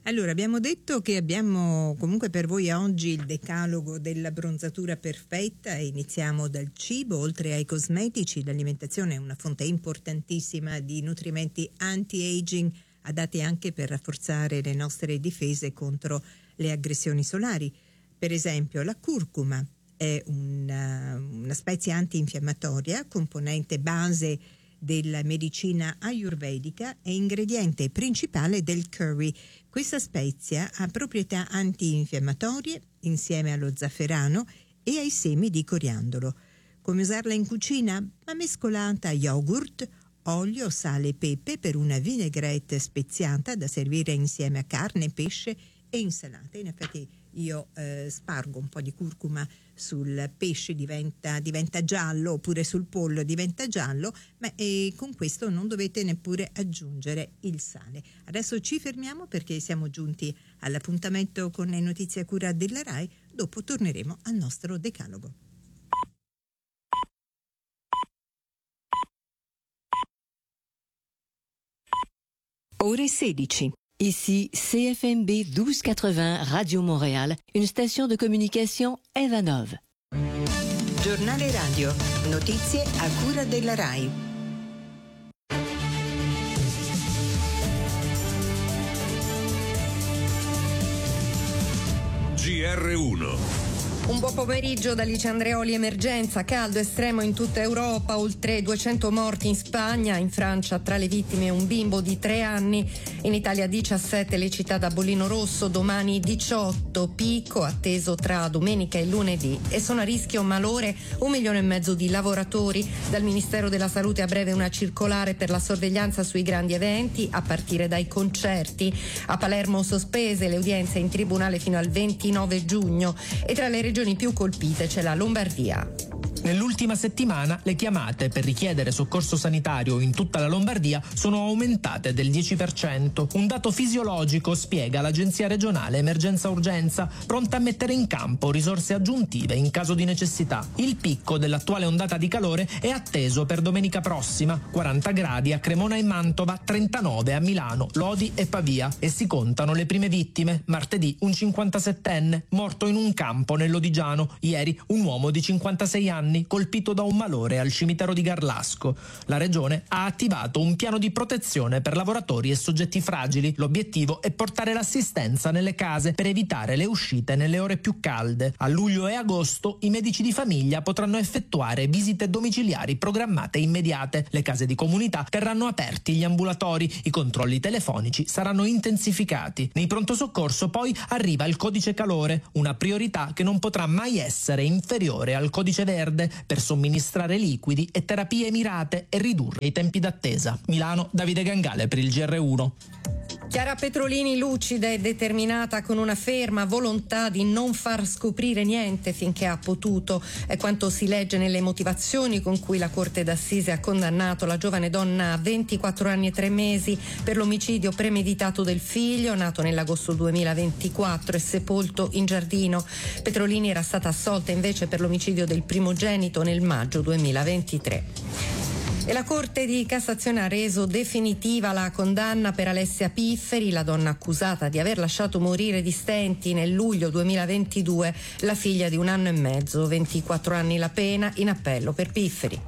Allora, abbiamo detto che abbiamo comunque per voi oggi il decalogo della bronzatura perfetta e iniziamo dal cibo. Oltre ai cosmetici, l'alimentazione è una fonte importantissima di nutrimenti anti-aging adatti anche per rafforzare le nostre difese contro le aggressioni solari. Per esempio, la curcuma è una spezia antinfiammatoria, componente base della medicina ayurvedica e ingrediente principale del curry. Questa spezia ha proprietà antinfiammatorie insieme allo zafferano e ai semi di coriandolo. Come usarla in cucina? Ma mescolata a yogurt, olio, sale e pepe per una vinaigrette speziata da servire insieme a carne, pesce e insalate. In effetti io spargo un po' di curcuma sul pesce, diventa giallo, oppure sul pollo diventa giallo, ma con questo non dovete neppure aggiungere il sale. Adesso ci fermiamo perché siamo giunti all'appuntamento con le notizie a cura della RAI. Dopo torneremo al nostro decalogo. Ore 16. Ici CFMB 1280 Radio Montréal, une station de communication Evanov. Giornale radio, notizie a cura della RAI. GR1. Un buon pomeriggio da Alice Andreoli. Emergenza, caldo estremo in tutta Europa, oltre 200 morti in Spagna, in Francia tra le vittime un bimbo di 3 anni, in Italia 17 le città da bollino rosso, domani 18, picco atteso tra domenica e lunedì e sono a rischio malore 1,5 milioni di lavoratori. Dal Ministero della Salute a breve una circolare per la sorveglianza sui grandi eventi a partire dai concerti. A Palermo sospese le udienze in tribunale fino al 29 giugno e tra le regioni più colpite c'è la Lombardia. Nell'ultima settimana le chiamate per richiedere soccorso sanitario in tutta la Lombardia sono aumentate del 10%. Un dato fisiologico, spiega l'Agenzia regionale Emergenza-Urgenza, pronta a mettere in campo risorse aggiuntive in caso di necessità. Il picco dell'attuale ondata di calore è atteso per domenica prossima, 40 gradi a Cremona e Mantova, 39 a Milano, Lodi e Pavia, e si contano le prime vittime. Martedì un 57enne morto in un campo nell'Odigiano, ieri un uomo di 56 anni colpito da un malore al cimitero di Garlasco. La regione ha attivato un piano di protezione per lavoratori e soggetti fragili. L'obiettivo è portare l'assistenza nelle case per evitare le uscite nelle ore più calde. A luglio e agosto i medici di famiglia potranno effettuare visite domiciliari programmate immediate. Le case di comunità terranno aperti gli ambulatori, i controlli telefonici saranno intensificati. Nei pronto soccorso poi arriva il codice calore, una priorità che non potrà mai essere inferiore al codice verde per somministrare liquidi e terapie mirate e ridurre i tempi d'attesa. Milano, Davide Gangale per il GR1. Chiara Petrolini lucida e determinata, con una ferma volontà di non far scoprire niente finché ha potuto. È quanto si legge nelle motivazioni con cui la Corte d'Assise ha condannato la giovane donna a 24 anni e 3 mesi per l'omicidio premeditato del figlio, nato nell'agosto 2024 e sepolto in giardino. Petrolini era stata assolta invece per l'omicidio del primogenito nel maggio 2023. E la Corte di Cassazione ha reso definitiva la condanna per Alessia Pifferi, la donna accusata di aver lasciato morire di stenti nel luglio 2022 la figlia di 1 anno e mezzo, 24 anni la pena, in appello per Pifferi.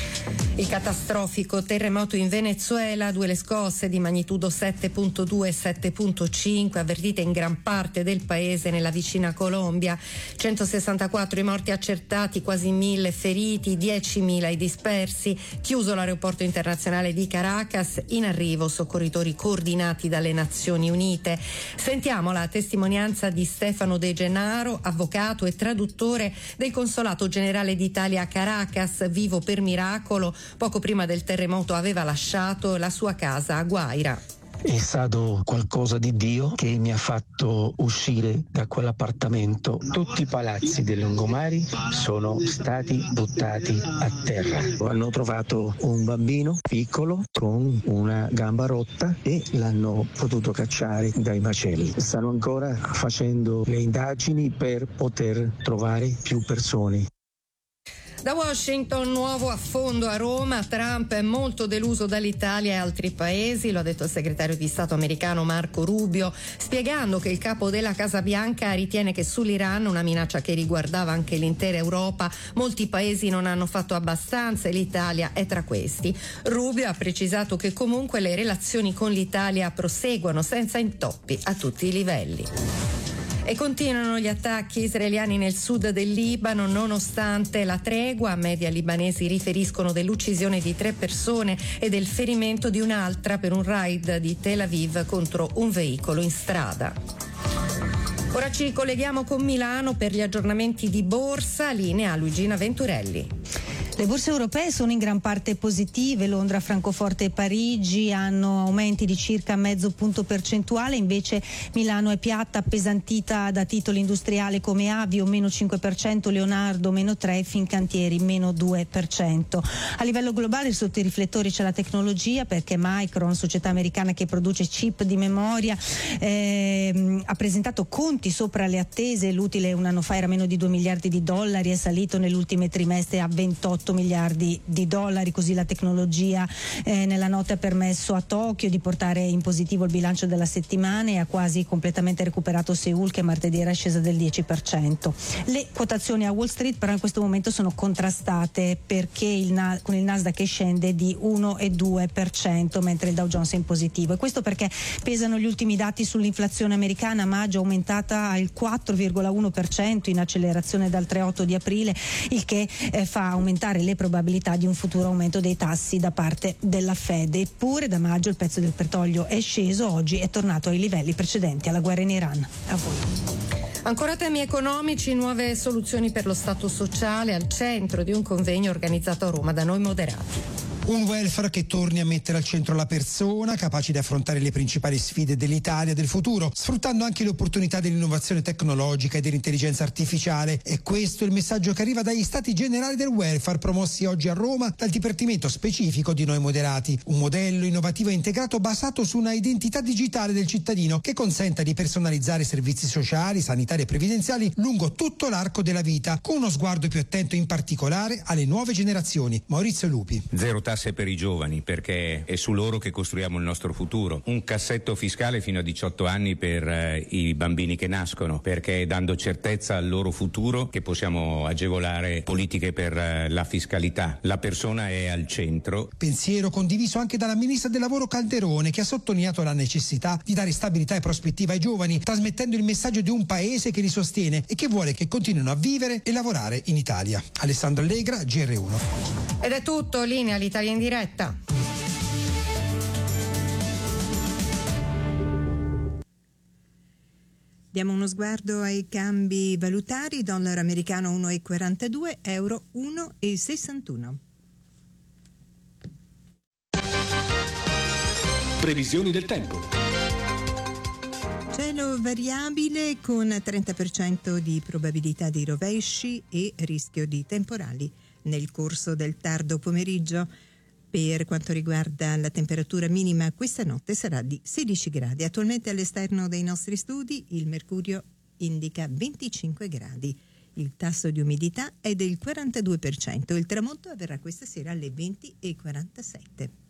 Il catastrofico terremoto in Venezuela, 2 le scosse di magnitudo 7.2 e 7.5 avvertite in gran parte del paese nella vicina Colombia. 164 i morti accertati, quasi 1.000 feriti, 10.000 i dispersi. Chiuso l'aeroporto internazionale di Caracas, in arrivo soccorritori coordinati dalle Nazioni Unite. Sentiamo la testimonianza di Stefano De Gennaro, avvocato e traduttore del Consolato Generale d'Italia a Caracas, vivo per miracolo. Poco prima del terremoto aveva lasciato la sua casa a Guaira. È stato qualcosa di Dio che mi ha fatto uscire da quell'appartamento. Tutti i palazzi dei lungomari sono stati buttati a terra. Hanno trovato un bambino piccolo con una gamba rotta e l'hanno potuto cacciare dai macelli. Stanno ancora facendo le indagini per poter trovare più persone. Da Washington, nuovo affondo a Roma. Trump è molto deluso dall'Italia e altri paesi, lo ha detto il segretario di Stato americano Marco Rubio, spiegando che il capo della Casa Bianca ritiene che sull'Iran, una minaccia che riguardava anche l'intera Europa, molti paesi non hanno fatto abbastanza e l'Italia è tra questi. Rubio ha precisato che comunque le relazioni con l'Italia proseguono senza intoppi a tutti i livelli. E continuano gli attacchi israeliani nel sud del Libano nonostante la tregua. Media libanesi riferiscono dell'uccisione di 3 persone e del ferimento di un'altra per un raid di Tel Aviv contro un veicolo in strada. Ora ci colleghiamo con Milano per gli aggiornamenti di borsa. Linea a Luigina Venturelli. Le borse europee sono in gran parte positive. Londra, Francoforte e Parigi hanno aumenti di circa mezzo punto percentuale, invece Milano è piatta, appesantita da titoli industriali come Avio meno 5%, Leonardo meno 3%, Fincantieri meno 2%. A livello globale sotto i riflettori c'è la tecnologia, perché Micron, società americana che produce chip di memoria, ha presentato conti sopra le attese. L'utile un anno fa era meno di $2 miliardi, è salito nell'ultimo trimestre a $28 miliardi. Così la tecnologia nella notte ha permesso a Tokyo di portare in positivo il bilancio della settimana e ha quasi completamente recuperato Seoul, che martedì era scesa del 10%. Le quotazioni a Wall Street però in questo momento sono contrastate, perché con il Nasdaq che scende di 1,2%, mentre il Dow Jones è in positivo, e questo perché pesano gli ultimi dati sull'inflazione americana. A maggio aumentata al 4,1%, in accelerazione dal 3,8 di aprile, il che fa aumentare le probabilità di un futuro aumento dei tassi da parte della Fed. Eppure da maggio il prezzo del petrolio è sceso, oggi è tornato ai livelli precedenti alla guerra in Iran. A voi. Ancora temi economici, nuove soluzioni per lo Stato sociale al centro di un convegno organizzato a Roma da Noi Moderati. Un welfare che torni a mettere al centro la persona, capace di affrontare le principali sfide dell'Italia del futuro, sfruttando anche le opportunità dell'innovazione tecnologica e dell'intelligenza artificiale. E questo è il messaggio che arriva dagli Stati Generali del Welfare, promossi oggi a Roma dal Dipartimento Specifico di Noi Moderati. Un modello innovativo e integrato basato su una identità digitale del cittadino che consenta di personalizzare servizi sociali, sanitari e previdenziali lungo tutto l'arco della vita, con uno sguardo più attento in particolare alle nuove generazioni. Maurizio Lupi. Zero tasse per i giovani, perché è su loro che costruiamo il nostro futuro. Un cassetto fiscale fino a 18 anni per i bambini che nascono, perché è dando certezza al loro futuro che possiamo agevolare politiche per la fiscalità. La persona è al centro. Pensiero condiviso anche dalla ministra del Lavoro Calderone, che ha sottolineato la necessità di dare stabilità e prospettiva ai giovani, trasmettendo il messaggio di un paese che li sostiene e che vuole che continuino a vivere e lavorare in Italia. Alessandro Allegra, GR1. Ed è tutto, linea l'Italia in diretta. Diamo uno sguardo ai cambi valutari: dollaro americano 1,42, euro 1,61. Previsioni del tempo. Cielo variabile con 30% di probabilità di rovesci e rischio di temporali nel corso del tardo pomeriggio. Per quanto riguarda la temperatura minima, questa notte sarà di 16 gradi. Attualmente all'esterno dei nostri studi il mercurio indica 25 gradi. Il tasso di umidità è del 42%. Il tramonto avverrà questa sera alle 20:47.